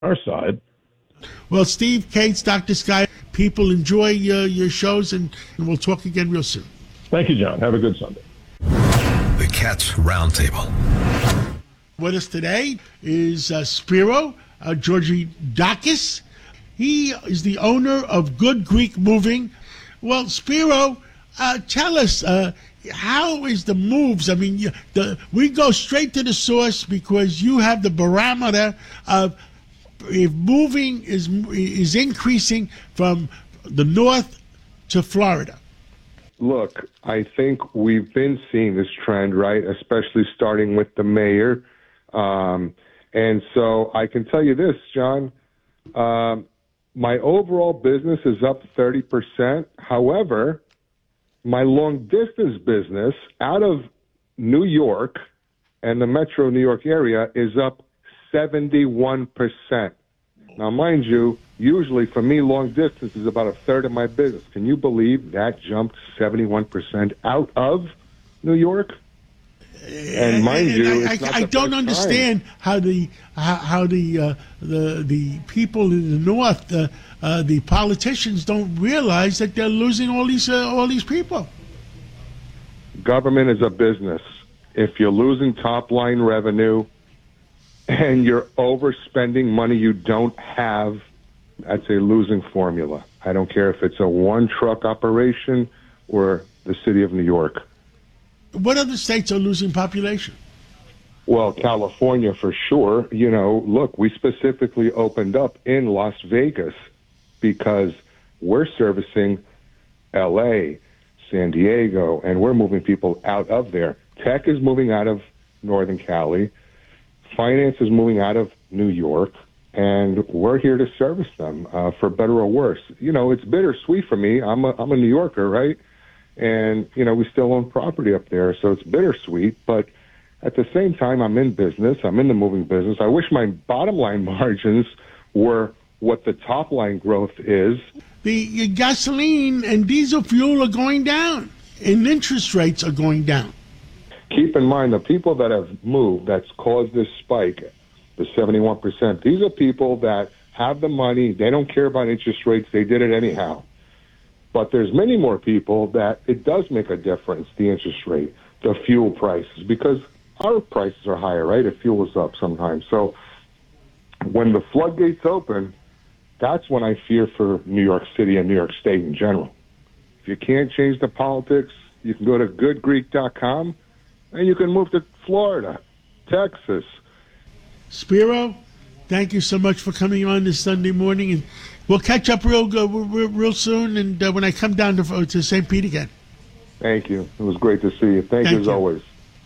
our side. Well, Steve Cates, Dr. Sky, people enjoy your shows, and we'll talk again real soon. Thank you, John. Have a good Sunday. The Cats Roundtable. With us today is Spiro Georgidakis. He is the owner of Good Greek Moving. Well, Spiro, tell us, how is the moves? I mean, we go straight to the source because you have the barometer of if moving is increasing from the north to Florida. Look, I think we've been seeing this trend, right, especially starting with the mayor. And so I can tell you this, John, my overall business is up 30%. However, my long-distance business out of New York and the metro New York area is up 71%. Now, mind you, usually for me, long distance is about a third of my business. Can you believe that jumped 71% out of New York? And mind you, I don't understand how the people in the north, the politicians, don't realize that they're losing all these people. Government is a business. If you're losing top line revenue and you're overspending money you don't have, that's a losing formula. I don't care if it's a one-truck operation or the city of New York. What other states are losing population? Well, California for sure. You know, look, we specifically opened up in Las Vegas because we're servicing L.A., San Diego, and we're moving people out of there. Tech is moving out of Northern Cali. Finance is moving out of New York, and we're here to service them for better or worse. You know, it's bittersweet for me. I'm a New Yorker, right? And, you know, we still own property up there, so it's bittersweet. But at the same time, I'm in business. I'm in the moving business. I wish my bottom line margins were what the top line growth is. The gasoline and diesel fuel are going down, and interest rates are going down. Keep in mind, the people that have moved, that's caused this spike, the 71%, these are people that have the money. They don't care about interest rates. They did it anyhow. But there's many more people that it does make a difference, the interest rate, the fuel prices, because our prices are higher, right? If fuel is up sometimes. So when the floodgates open, that's when I fear for New York City and New York State in general. If you can't change the politics, you can go to goodgreek.com and you can move to Florida, Texas. Spiro, thank you so much for coming on this Sunday morning, and we'll catch up real soon. And when I come down to St. Pete again. Thank you. It was great to see you. Thank you as always.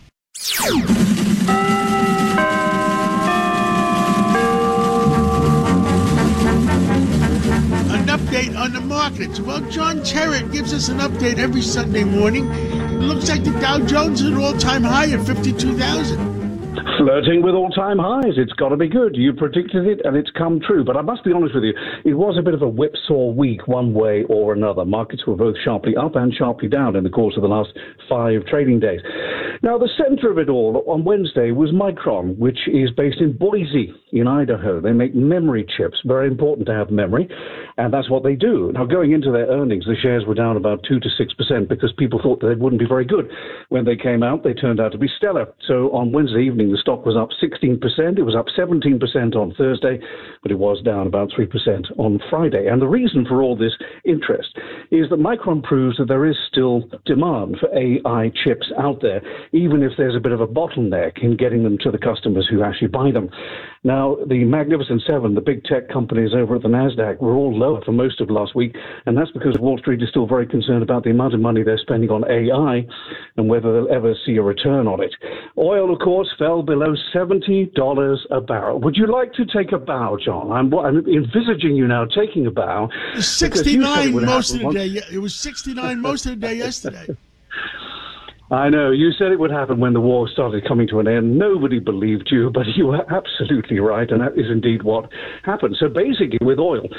An update on the markets. Well, John Terrett gives us an update every Sunday morning. It looks like the Dow Jones is at an all-time high at 52,000. Flirting with all-time highs. It's got to be good. You predicted it, and it's come true. But I must be honest with you, it was a bit of a whipsaw week one way or another. Markets were both sharply up and sharply down in the course of the last 5 trading days. Now, the center of it all on Wednesday was Micron, which is based in Boise, in Idaho. They make memory chips. Very important to have memory, and that's what they do. Now, going into their earnings, the shares were down about 2 to 6% because people thought that they wouldn't be very good. When they came out, they turned out to be stellar. So on Wednesday evening, the stock was up 16%. It was up 17% on Thursday, but it was down about 3% on Friday. And the reason for all this interest is that Micron proves that there is still demand for AI chips out there, even if there's a bit of a bottleneck in getting them to the customers who actually buy them. Now, the Magnificent Seven, the big tech companies over at the NASDAQ, were all lower for most of last week, and that's because Wall Street is still very concerned about the amount of money they're spending on AI and whether they'll ever see a return on it. Oil, of course, fell below $70 a barrel. Would you like to take a bow, John? I'm envisaging you now taking a bow. 69 most of the day. It was 69 most of the day yesterday. I know. You said it would happen when the war started coming to an end. Nobody believed you, but you were absolutely right, and that is indeed what happened. So basically, with oil,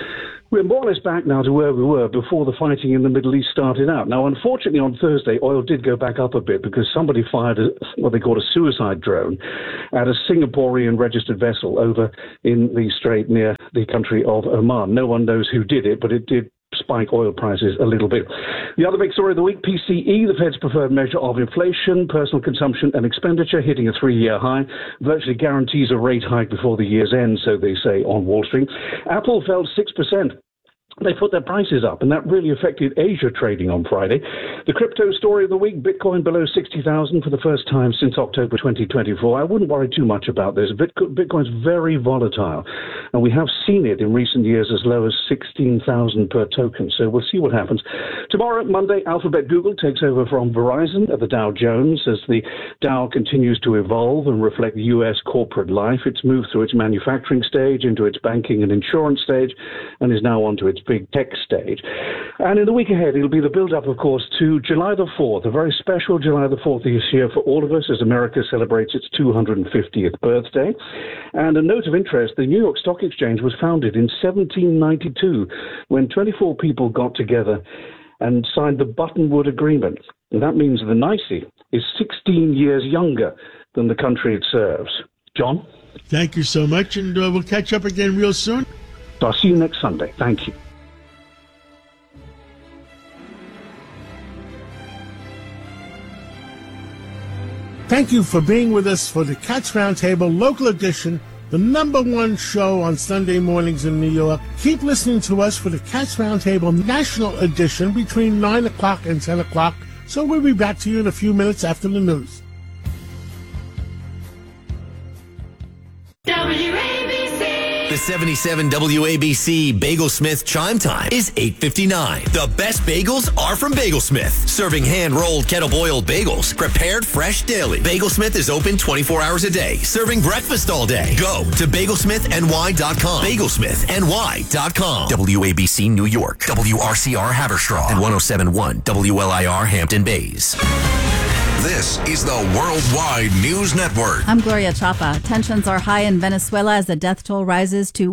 We're more or less back now to where we were before the fighting in the Middle East started out. Now, unfortunately, on Thursday, oil did go back up a bit because somebody fired what they call a suicide drone at a Singaporean registered vessel over in the strait near the country of Oman. No one knows who did it, but it did spike oil prices a little bit. The other big story of the week, PCE, the Fed's preferred measure of inflation, personal consumption and expenditure, hitting a 3-year high, virtually guarantees a rate hike before the year's end, so they say on Wall Street. Apple fell 6%. They put their prices up, and that really affected Asia trading on Friday. The crypto story of the week, Bitcoin below 60,000 for the first time since October 2024. I wouldn't worry too much about this. Bitcoin's very volatile, and we have seen it in recent years as low as 16,000 per token, so we'll see what happens. Tomorrow, Monday, Alphabet Google takes over from Verizon at the Dow Jones as the Dow continues to evolve and reflect U.S. corporate life. It's moved through its manufacturing stage into its banking and insurance stage and is now onto its big tech stage. And in the week ahead, it'll be the build-up, of course, to July the 4th, a very special July the 4th this year for all of us as America celebrates its 250th birthday. And a note of interest, the New York Stock Exchange was founded in 1792 when 24 people got together and signed the Buttonwood Agreement. And that means the NYSE is 16 years younger than the country it serves. John? Thank you so much, and we'll catch up again real soon. I'll see you next Sunday. Thank you. Thank you for being with us for the Cats Roundtable Local Edition, the #1 show on Sunday mornings in New York. Keep listening to us for the Cats Roundtable National Edition between 9 o'clock and 10 o'clock. So we'll be back to you in a few minutes after the news. The 77 WABC Bagelsmith chime time is 8:59. The best bagels are from Bagelsmith. Serving hand-rolled, kettle-boiled bagels, prepared fresh daily. Bagelsmith is open 24 hours a day, serving breakfast all day. Go to bagelsmithny.com. Bagelsmithny.com. WABC New York, WRCR Haverstraw, and 107.1 WLIR Hampton Bays. This is the Worldwide News Network. I'm Gloria Chapa. Tensions are high in Venezuela as the death toll rises to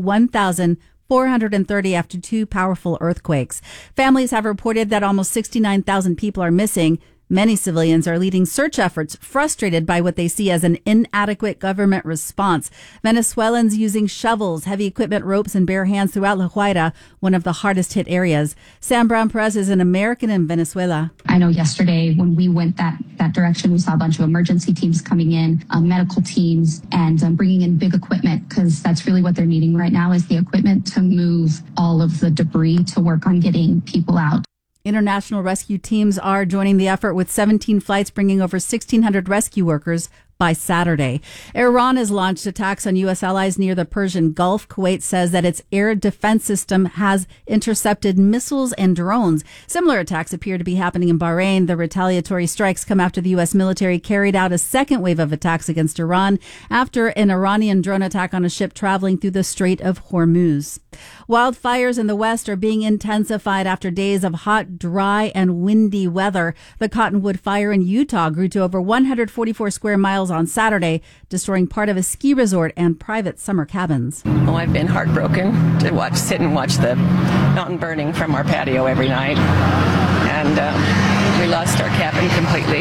1,430 after 2 powerful earthquakes. Families have reported that almost 69,000 people are missing. Many civilians are leading search efforts, frustrated by what they see as an inadequate government response. Venezuelans using shovels, heavy equipment, ropes, and bare hands throughout La Guaira, one of the hardest hit areas. Sam Brown-Perez is an American in Venezuela. I know yesterday when we went that direction, we saw a bunch of emergency teams coming in, medical teams, and bringing in big equipment, because that's really what they're needing right now is the equipment to move all of the debris to work on getting people out. International rescue teams are joining the effort with 17 flights bringing over 1,600 rescue workers by Saturday. Iran has launched attacks on U.S. allies near the Persian Gulf. Kuwait says that its air defense system has intercepted missiles and drones. Similar attacks appear to be happening in Bahrain. The retaliatory strikes come after the U.S. military carried out a second wave of attacks against Iran after an Iranian drone attack on a ship traveling through the Strait of Hormuz. Wildfires in the West are being intensified after days of hot, dry, and windy weather. The Cottonwood Fire in Utah grew to over 144 square miles on Saturday, destroying part of a ski resort and private summer cabins. Well, I've been heartbroken to sit and watch the mountain burning from our patio every night. And we lost our cabin completely.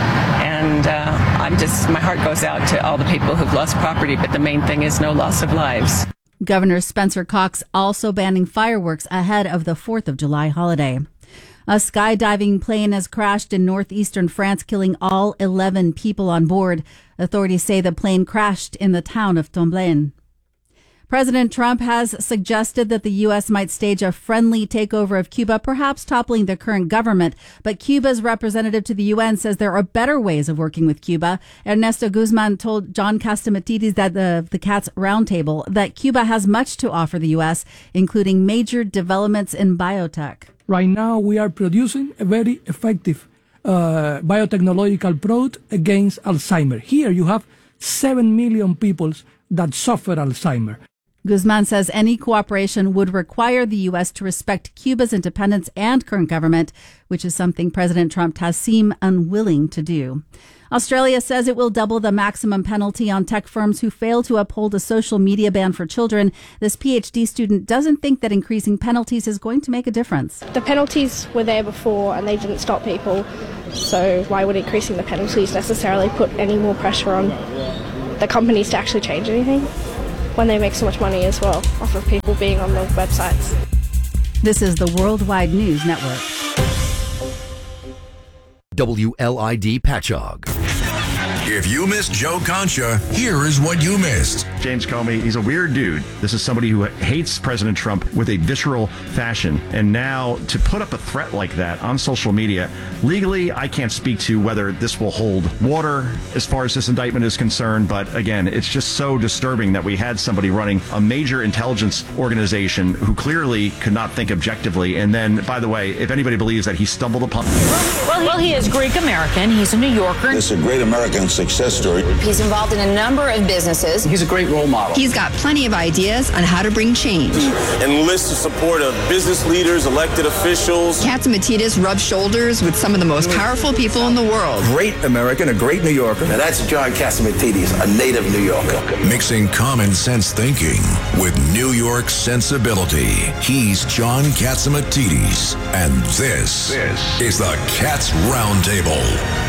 And my heart goes out to all the people who've lost property, but the main thing is no loss of lives. Governor Spencer Cox also banning fireworks ahead of the 4th of July holiday. A skydiving plane has crashed in northeastern France, killing all 11 people on board. Authorities say the plane crashed in the town of Tomblaine. President Trump has suggested that the U.S. might stage a friendly takeover of Cuba, perhaps toppling the current government. But Cuba's representative to the UN says there are better ways of working with Cuba. Ernesto Guzman told John Catsimatidis that the Cats Roundtable that Cuba has much to offer the U.S., including major developments in biotech. Right now, we are producing a very effective biotechnological product against Alzheimer. Here, you have 7 million people that suffer Alzheimer. Guzman says any cooperation would require the U.S. to respect Cuba's independence and current government, which is something President Trump has seemed unwilling to do. Australia says it will double the maximum penalty on tech firms who fail to uphold a social media ban for children. This PhD student doesn't think that increasing penalties is going to make a difference. The penalties were there before and they didn't stop people. So why would increasing the penalties necessarily put any more pressure on the companies to actually change anything when they make so much money as well off of people being on the websites? This is the Worldwide News Network. WLID Patchogue. If you missed Joe Concha, here is what you missed. James Comey, he's a weird dude. This is somebody who hates President Trump with a visceral fashion. And now to put up a threat like that on social media, legally, I can't speak to whether this will hold water as far as this indictment is concerned. But again, it's just so disturbing that we had somebody running a major intelligence organization who clearly could not think objectively. And then, by the way, if anybody believes that he stumbled upon... Well, he is Greek American. He's a New Yorker. It's a great American success story. He's involved in a number of businesses. He's a great role model. He's got plenty of ideas on how to bring change. Enlist the support of business leaders, elected officials. Catsimatidis rubs shoulders with some of the most powerful people in the world. Great American, a great New Yorker. Now that's John Catsimatidis, a native New Yorker. Mixing common sense thinking with New York sensibility. He's John Catsimatidis, and this is the Cats Roundtable.